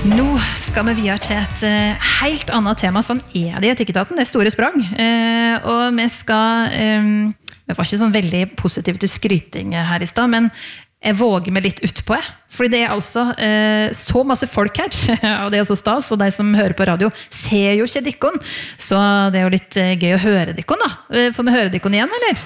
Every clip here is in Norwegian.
Nå skal vi videre til et helt annet tema. Sånn det I Etikketaten, det store sprang. Og vi skal, vi var ikke sånn veldig positive til skryting her I sted, men jeg våger meg litt ut på det. Fordi det altså så masse folk her, og det så stas, og de som hører på radio ser jo ikke dikkon. Så det jo litt gøy å høre dikkon da. Får vi høre dikkon igjen, eller?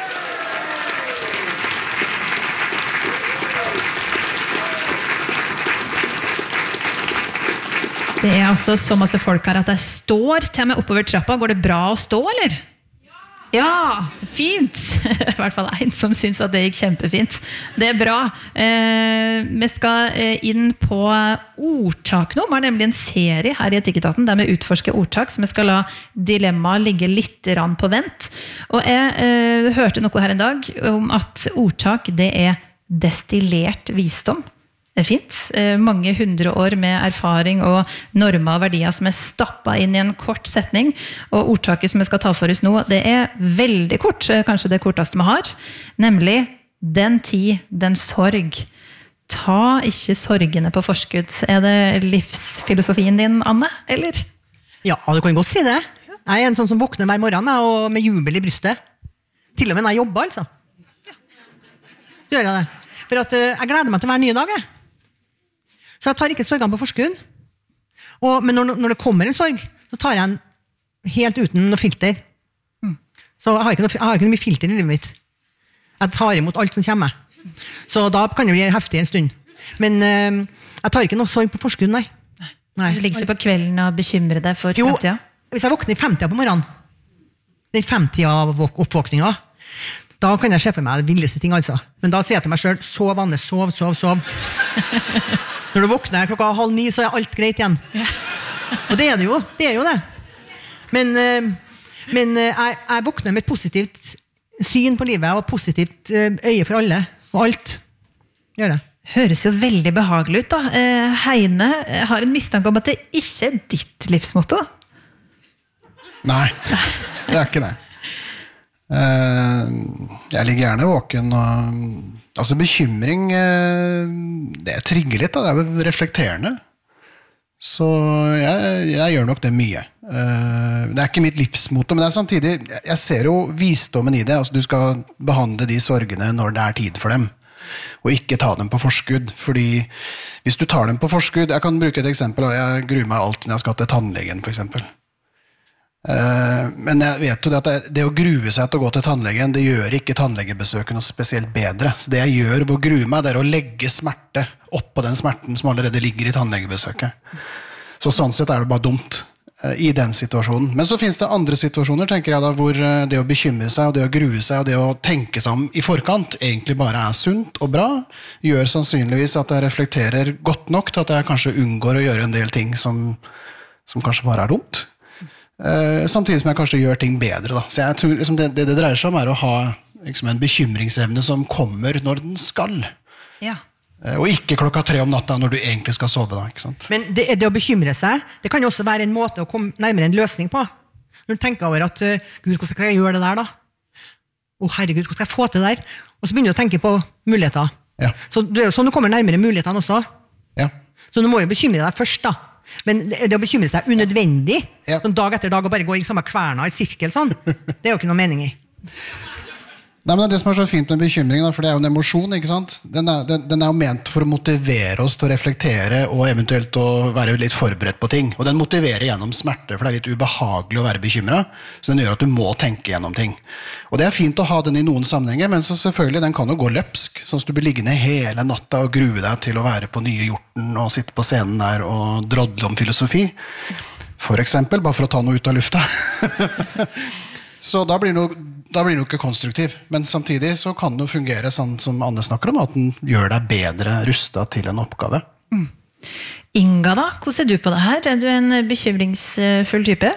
Det altså så masse folk her at jeg står til meg oppover trappa. Går det bra å stå, eller? Ja, fint. I hvert fall en som synes at det gikk kjempefint. Det bra. Vi skal inn på ordtak nå. Vi har nemlig en serie her I Etikketaten der vi utforsker ordtak, så vi skal la dilemmaet ligge litt på vent. Og jeg hørte noe her en dag om at ordtak det destillert visdom. Det fint. Mange 100 år med erfaring og normer og verdier som stappet inn I en kort setning. Og ordtaket som jeg skal ta for oss nå, det veldig kort, kanskje det korteste vi har, nemlig den tid, den sorg. Ta ikke sorgene på forskudd. Det livsfilosofien din, Anne, eller? Ja, du kan godt si det. Jeg en sånn som våkner hver morgen og med jubel I brystet. Til og med når jeg jobber, altså. Gjør jeg det. For at jeg gleder meg til hver nye dag, jeg. Så jeg tar ikke sorgene på forskudd. Men når det kommer en sorg, så tar jeg den helt uten noe filter. Så jeg har ikke noe mye filter I livet mitt. Jeg tar imot alt som kommer. Så da kan det bli heftig en stund. Men jeg tar ikke noe sorg på forskudd, nei. Du ligger ikke på kvelden og bekymrer deg for fremtiden? Jo, hvis jeg våkner I 50 på morgenen, den 50 av oppvåkningen, da kan jeg se for meg det villeste ting, altså. Men da sier jeg til meg selv, sov, Anne, sov. Når du våkner 8:30, så alt greit igjen. Og det det jo. Det jo det. Men jeg våkner med et positivt syn på livet, og et positivt øye for alle, og alt. Gjør det. Høres jo veldig behagelig ut da. Heine har en mistanke om at det ikke ditt livsmotto. Nei, det ikke det. Jeg ligger gjerne våken og altså bekymring det trigger litt da, det jo reflekterende så jeg gjør nok det mye det ikke mitt livsmotto, men det samtidig jeg ser jo visdommen I det altså du skal behandle de sorgene når det tid for dem og ikke ta dem på forskudd fordi hvis du tar dem på forskudd jeg kan bruke et eksempel, jeg gruer meg alltid når jeg skal til tannlegen for eksempel men jeg vet jo at det å grue seg til å gå til tannlegen det gjør ikke tannlegebesøket noe spesielt bedre så det jeg gjør ved å grue meg det å legge smerte opp på den smerten som allerede ligger I tannlegebesøket så sånn sett det bare dumt I den situasjonen men så finnes det andre situasjoner tenker jeg da hvor det å bekymre seg og det å grue seg og det å tenke seg om I forkant egentlig bare sunt og bra gjør sannsynligvis at jeg reflekterer godt nok til at jeg kanskje unngår å gjøre en del ting som kanskje bare dumt samtidig som jeg kanskje gjør ting bedre da. Så jeg tror liksom, det dreier seg om å ha liksom, en bekymringsevne som kommer når den skal ja. Og ikke 3:00 om natta når du egentlig skal sove da, ikke sant? Men det å bekymre seg det kan jo også være en måte å komme nærmere en løsning på når du tenker over at Gud, hvordan skal jeg gjøre det der da? Herregud, hvordan skal jeg få til det der? Og så begynner du å tenke på muligheter ja. Så det jo sånn du kommer nærmere mulighetene også ja. Så du må jo bekymre deg først da Men det å bekymre seg unødvendig ja. Sånn dag etter dag og bare gå I samme kverna I sirkel sånn Det jo ikke noe mening I Nei, men det som så fint med bekymring da, for det jo en emosjon, ikke sant? Den jo ment for å motivere oss til å reflektere og eventuelt å være litt forberedt på ting og den motiverer gjennom smerte for det litt ubehagelig å være bekymret så den gjør at du må tenke gjennom ting og det fint å ha den I noen sammenhenger men så selvfølgelig den kan jo gå løpsk sånn at du blir liggende hele natta og grue deg til å være på nye hjorten og sitte på scenen der og drodle om filosofi for eksempel, bare for å ta noe ut av lufta så da blir det ikke konstruktiv, men samtidig så kan det fungere sånn som Anne snakker om, at den gjør deg bedre rustet til en oppgave. Inga da, hvordan ser du på det her? Du en bekymringsfull type?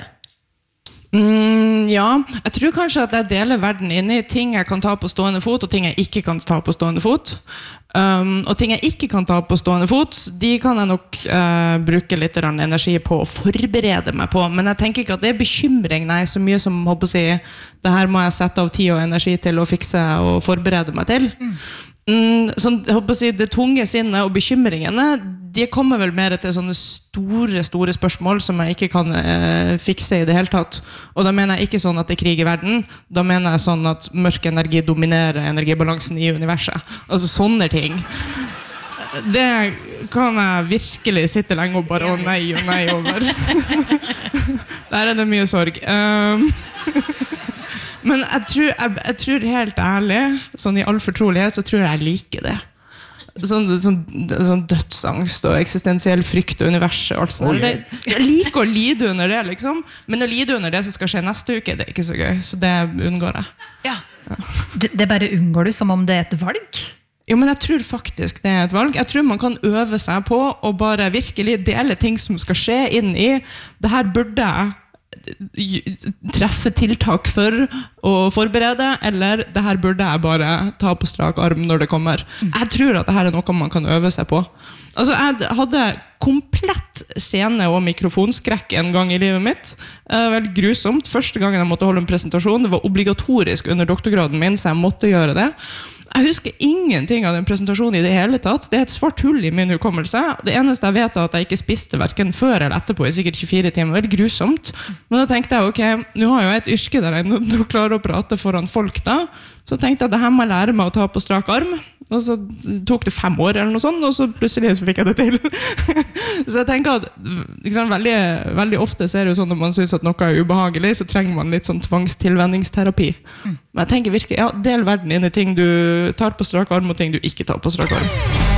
Ja, jeg tror kanskje at jeg deler verden inn I ting jeg kan ta på stående fot og ting jeg ikke kan ta på stående fot og ting jeg ikke kan ta på stående fot de kan jeg nok bruke litt energi på å forberede meg på men jeg tenker ikke at det bekymring nei, så mye som håper å si det her må jeg sette av tid og energi til å fikse og forberede meg til Sånn, jeg håper å si, det tunge sinnet og bekymringene, de kommer vel mer til sånne store spørsmål som jeg ikke kan fikse i det hele tatt. Og da mener jeg ikke sånn at det er krig i verden, da mener jeg sånn at mørk energi dominerer energibalansen i universet. Altså sånne ting. Det kan jeg virkelig sitte lenge og bare å nei over. Der er det mye sorg. Men jeg tror helt ærlig, sånn i all fortrolighet, så tror jeg liker det. Sånn dødsangst og eksistensiell frykt og universet og alt sånt. Jeg liker å lide under det, liksom. Men å lide under det som skal skje neste uke, det er ikke så gøy. Så det unngår jeg. Ja. Det bare unngår du som om det er et valg? Jo, men jeg tror faktisk det er et valg. Jeg tror man kan øve seg på å bare virkelig dele ting som skal skje inn i. Det her burde jeg treffe tiltak for å forberede, eller det her burde jeg bare ta på strak arm når det kommer. Jeg tror at det her er noe man kan øve seg på. Altså, jeg hadde komplett scene- og mikrofonskrekk en gang i livet mitt. Veldig grusomt. Første gangen jeg måtte holde en presentasjon, det var obligatorisk under doktorgraden min, så jeg måtte gjøre det. Jeg husker ingenting av den presentasjonen i det hele tatt. Det er et svart hull i min hukommelse. Det eneste jeg vet er at jeg ikke spiste hverken før eller etterpå i sikkert 24 timer. Veldig grusomt. Men da tenkte jeg, ok, nå har jeg et yrke der jeg nå klarer å prate foran folk da. Så tenkte jeg at det her må jeg lære meg å ta på strak arm. Og så tok det 5 år eller noe sånt, og så plutselig så fikk jeg det til. Så jeg tenker at liksom, veldig ofte så er det jo sånn når man synes at noe er ubehagelig, så trenger man litt sånn tvangstilvenningsterapi. Men jeg tenker virkelig, ja, del verden inn i ting du tar på strak arm og ting du ikke tar på strak arm.